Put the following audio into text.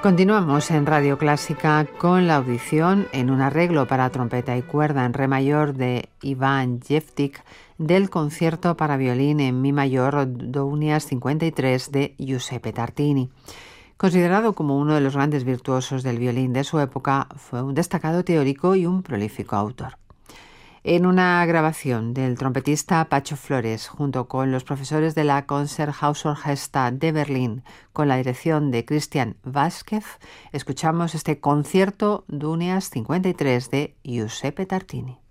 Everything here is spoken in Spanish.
Continuamos en Radio Clásica con la audición en un arreglo para trompeta y cuerda en re mayor de Ivan Jeftik del concierto para violín en mi mayor Dounias 53 de Giuseppe Tartini. Considerado como uno de los grandes virtuosos del violín de su época, fue un destacado teórico y un prolífico autor. En una grabación del trompetista Pacho Flores, junto con los profesores de la Konzerthausorchester de Berlín, con la dirección de Christian Vázquez, escuchamos este concierto Dounias 53 de Giuseppe Tartini.